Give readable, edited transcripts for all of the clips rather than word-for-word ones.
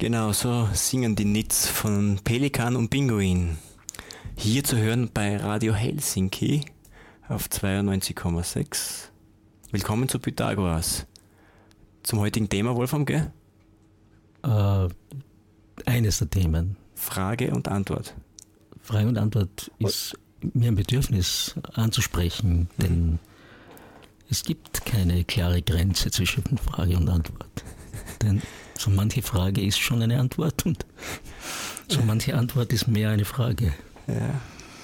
Genau, so singen die Nits von Pelikan und Pinguin. Hier zu hören bei Radio Helsinki auf 92,6. Willkommen zu Pythagoras. Zum heutigen Thema, Wolfram, gell? Eines der Themen. Frage und Antwort. Frage und Antwort ist mir ein Bedürfnis anzusprechen, denn es gibt keine klare Grenze zwischen Frage und Antwort. Denn so manche Frage ist schon eine Antwort und so manche Antwort ist mehr eine Frage. Ja.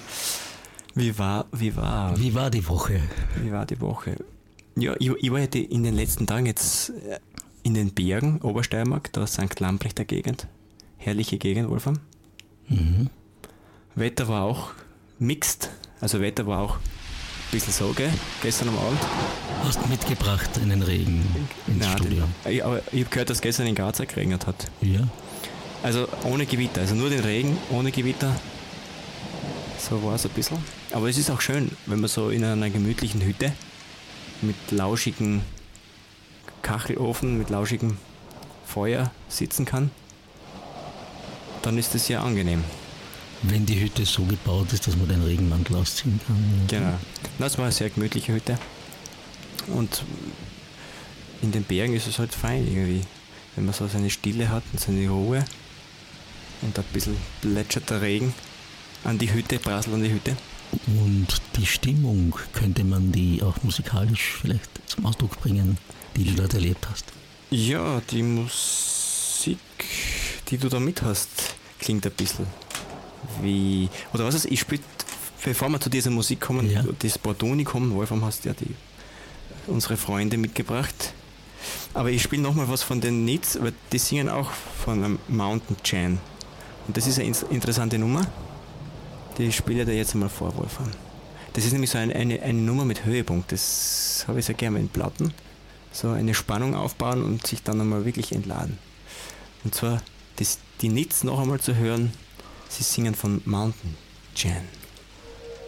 Wie war die Woche? Wie war die Woche? Ja, ich war in den letzten Tagen jetzt in den Bergen, Obersteiermark, da St. Lamprechter Gegend. Herrliche Gegend, Wolfram. Mhm. Wetter war auch mixed, also Wetter war auch ein bisschen so, gell? Gestern am Abend. Hast mitgebracht einen Regen ins Studio? Aber ich habe gehört, dass gestern in Graz geregnet hat. Ja. Also ohne Gewitter, also nur den Regen, ohne Gewitter. So war es ein bisschen. Aber es ist auch schön, wenn man so in einer gemütlichen Hütte mit lauschigem Kachelofen, mit lauschigem Feuer sitzen kann. Dann ist es sehr angenehm. Wenn die Hütte so gebaut ist, dass man den Regenmantel ausziehen kann. Genau. Das war eine sehr gemütliche Hütte. Und in den Bergen ist es halt fein irgendwie, wenn man so seine Stille hat und seine Ruhe und ein bisschen plätschert der Regen an die Hütte, prasselt an die Hütte. Und die Stimmung, könnte man die auch musikalisch vielleicht zum Ausdruck bringen, die du dort erlebt hast? Ja, die Musik, die du da mit hast, klingt ein bisschen wie, oder was ist, ich spiele, bevor wir zu dieser Musik kommen, ja. Das Bordoni kommen, Wolfram, hast ja unsere Freunde mitgebracht. Aber ich spiele nochmal was von den Nits, aber die singen auch von einem Mountain Chan. Und das ist eine interessante Nummer. Die spiele ich dir jetzt einmal vor, Wolfram. Das ist nämlich so eine Nummer mit Höhepunkt. Das habe ich sehr gerne in Platten. So eine Spannung aufbauen und sich dann einmal wirklich entladen. Und zwar die Nits noch einmal zu hören. Sie singen von Mountain Chan.